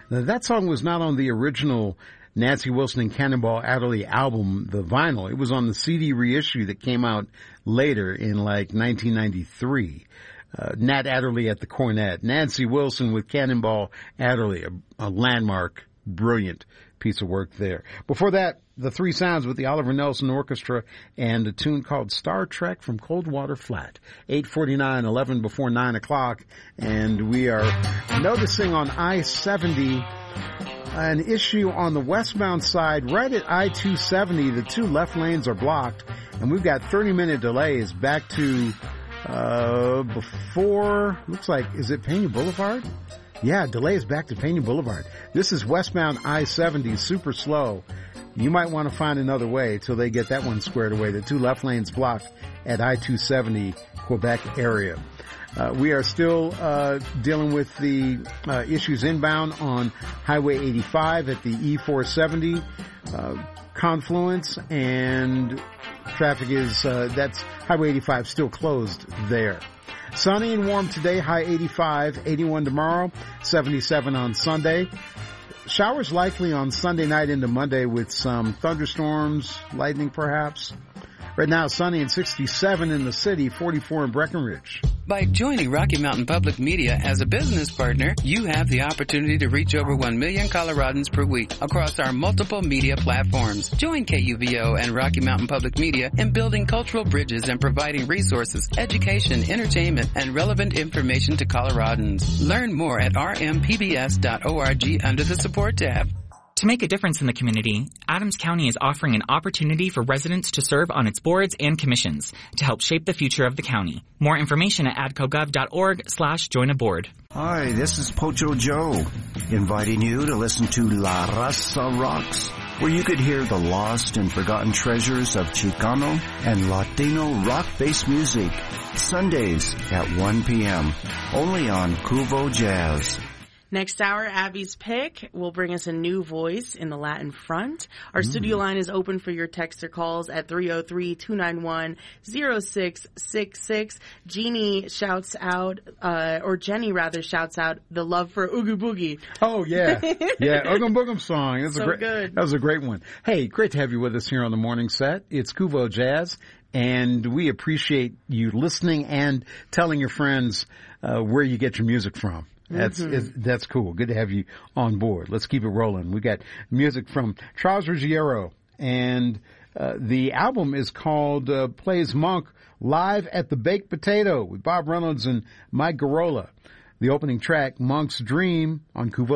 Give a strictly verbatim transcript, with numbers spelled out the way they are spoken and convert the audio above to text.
Now, that song was not on the original Nancy Wilson and Cannonball Adderley album, the vinyl. It was on the C D reissue that came out later in like nineteen ninety-three. Uh, Nat Adderley at the cornet, Nancy Wilson with Cannonball Adderley, a, a landmark, brilliant piece of work there. Before that, the Three Sounds with the Oliver Nelson Orchestra and a tune called Star Trek from Coldwater Flat. eight forty-nine, eleven before nine o'clock, and we are noticing on I seventy an issue on the westbound side right at I two seventy. The two left lanes are blocked, and we've got thirty minute delays back to uh before, looks like, is it Pena Boulevard? Yeah, delays back to Pena Boulevard. This is westbound I seventy, super slow. You might want to find another way till they get that one squared away. The two left lanes blocked at I two seventy, Quebec area. Uh, we are still uh dealing with the uh, issues inbound on Highway eighty-five at the E four seventy uh, confluence, and traffic is, uh, that's Highway eighty-five still closed there. Sunny and warm today, high eighty-five, eighty-one tomorrow, seventy-seven on Sunday. Showers likely on Sunday night into Monday with some thunderstorms, lightning perhaps. Right now, sunny and sixty-seven in the city, forty-four in Breckenridge. By joining Rocky Mountain Public Media as a business partner, you have the opportunity to reach over one million Coloradans per week across our multiple media platforms. Join K U V O and Rocky Mountain Public Media in building cultural bridges and providing resources, education, entertainment, and relevant information to Coloradans. Learn more at r m p b s dot org under the support tab. To make a difference in the community, Adams County is offering an opportunity for residents to serve on its boards and commissions to help shape the future of the county. More information at adcogov dot org slash join a board. Hi, this is Pocho Joe, inviting you to listen to La Raza Rocks, where you could hear the lost and forgotten treasures of Chicano and Latino rock-based music, Sundays at one p.m., only on Cuvo Jazz. Next hour, Abby's Pick will bring us a new voice in the Latin front. Our mm. studio line is open for your text or calls at three oh three, two nine one, oh six six six. Jeannie shouts out, uh, or Jenny rather shouts out, the love for Oogie Boogie. Oh, yeah. Yeah, Oogum Boogum song. That's so a great, good. That was a great one. Hey, great to have you with us here on the morning set. It's Cuvo Jazz, and we appreciate you listening and telling your friends uh, where you get your music from. That's mm-hmm. that's cool. Good to have you on board. Let's keep it rolling. We got music from Charles Ruggiero, and uh, the album is called uh, Plays Monk Live at the Baked Potato with Bob Reynolds and Mike Garola. The opening track, Monk's Dream, on Cuvo